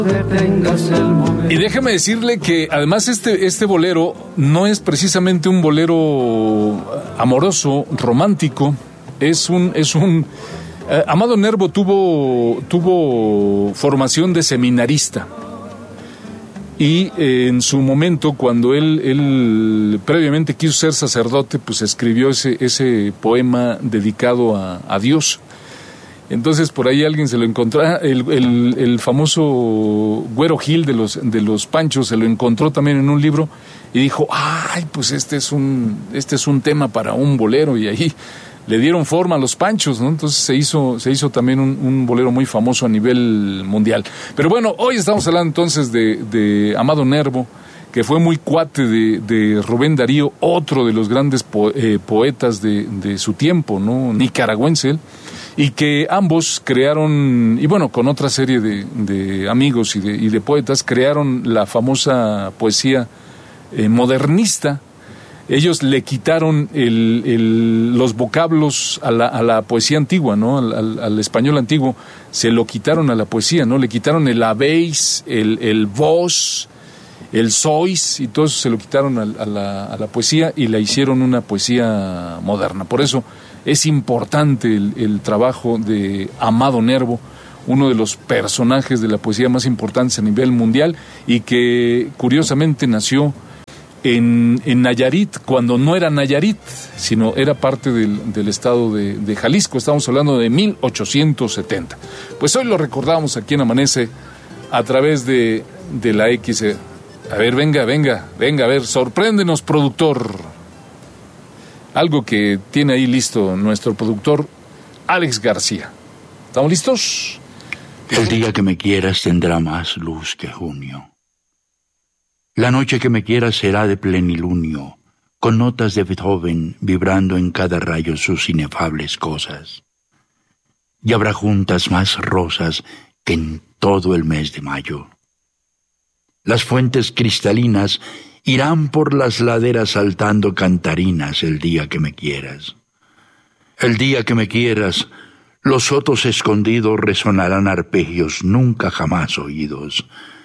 Y déjeme decirle que además este bolero no es precisamente un bolero amoroso, romántico, Amado Nervo tuvo formación de seminarista y en su momento, cuando él previamente quiso ser sacerdote, pues escribió ese poema dedicado a Dios. Entonces por ahí alguien se lo encontró, el famoso Güero Gil de los Panchos se lo encontró también en un libro y dijo, ay, pues este es un tema para un bolero, y ahí le dieron forma a los Panchos, ¿no? Entonces se hizo también un bolero muy famoso a nivel mundial. Pero bueno, hoy estamos hablando entonces de Amado Nervo, que fue muy cuate de Rubén Darío, otro de los grandes poetas de su tiempo, ¿no? Nicaragüense él, y que ambos crearon, y bueno, con otra serie de amigos y de poetas, crearon la famosa poesía modernista. Ellos le quitaron los vocablos a la poesía antigua, ¿no? Al español antiguo, se lo quitaron a la poesía, ¿no? Le quitaron el habéis, el vos, el sois, y todo eso se lo quitaron a la poesía y la hicieron una poesía moderna. Por eso es importante el trabajo de Amado Nervo, uno de los personajes de la poesía más importantes a nivel mundial, y que curiosamente nació en Nayarit, cuando no era Nayarit, sino era parte del estado de Jalisco. Estamos hablando de 1870. Pues hoy lo recordamos aquí en Amanece a través de la X. A ver, venga, a ver, sorpréndenos, productor. Algo que tiene ahí listo nuestro productor, Alex García. ¿Estamos listos? El día que me quieras tendrá más luz que junio. La noche que me quieras será de plenilunio, con notas de Beethoven vibrando en cada rayo sus inefables cosas. Y habrá juntas más rosas que en todo el mes de mayo. Las fuentes cristalinas irán por las laderas saltando cantarinas el día que me quieras. El día que me quieras, los sotos escondidos resonarán arpegios nunca jamás oídos.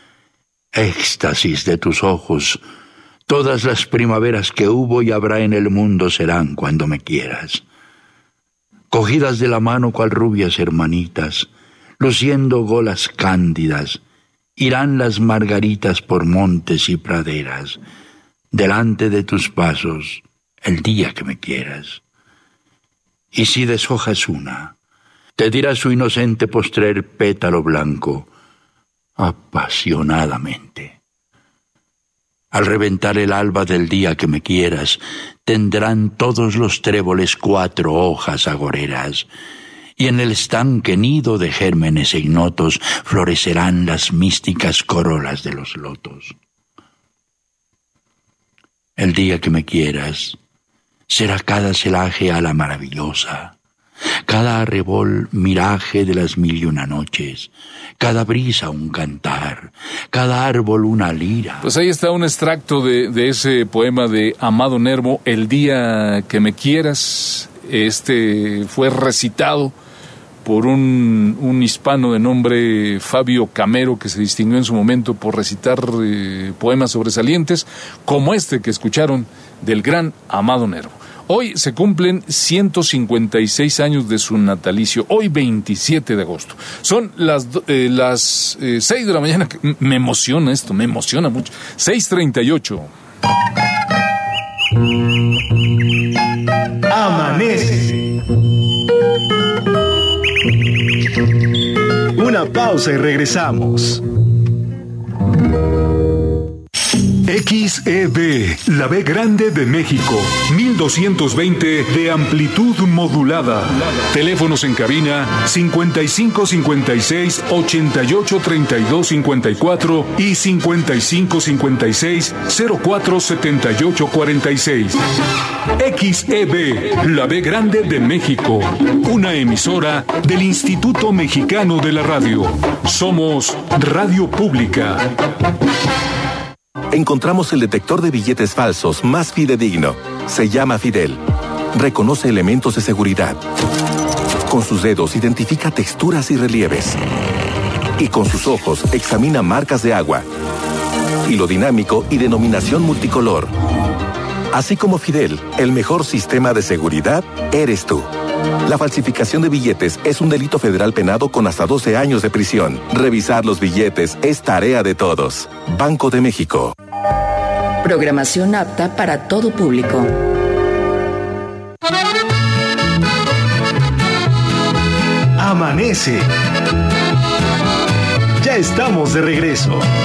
Éxtasis de tus ojos, todas las primaveras que hubo y habrá en el mundo serán cuando me quieras. Cogidas de la mano cual rubias hermanitas, luciendo golas cándidas, irán las margaritas por montes y praderas, delante de tus pasos, el día que me quieras. Y si deshojas una, te dirá su inocente postrer pétalo blanco, apasionadamente. Al reventar el alba del día que me quieras, tendrán todos los tréboles 4 hojas agoreras, y en el estanque nido de gérmenes e ignotos florecerán las místicas corolas de los lotos. El día que me quieras será cada celaje ala maravillosa, cada arrebol miraje de las 1001 noches, cada brisa un cantar, cada árbol una lira. Pues ahí está un extracto de ese poema de Amado Nervo, El día que me quieras. Fue recitado por un hispano de nombre Fabio Camero, que se distinguió en su momento por recitar poemas sobresalientes, como este que escucharon del gran Amado Nervo. Hoy se cumplen 156 años de su natalicio, hoy 27 de agosto. Son las 6 de la mañana, me emociona esto, me emociona mucho. 6:38. Amanece. Una pausa y regresamos. XEB, la B grande de México, 1220 de amplitud modulada. Teléfonos en cabina 5556 88 32 54 y 5556 04 78 46. XEB, la B grande de México, una emisora del Instituto Mexicano de la Radio. Somos Radio Pública. Encontramos el detector de billetes falsos más fidedigno. Se llama Fidel. Reconoce elementos de seguridad. Con sus dedos identifica texturas y relieves. y con sus ojos examina marcas de agua, hilo dinámico y denominación multicolor. Así como Fidel, el mejor sistema de seguridad eres tú. La falsificación de billetes es un delito federal penado con hasta 12 años de prisión. Revisar los billetes es tarea de todos. Banco de México. Programación apta para todo público. Amanece. Ya estamos de regreso.